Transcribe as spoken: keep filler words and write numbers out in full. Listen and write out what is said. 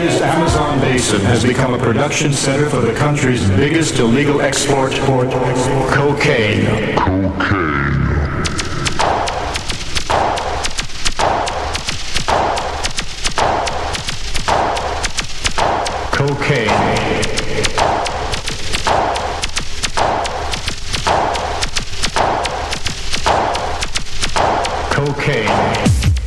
California's Amazon Basin has become a production center for the country's biggest illegal export, cocaine. Cocaine. Cocaine.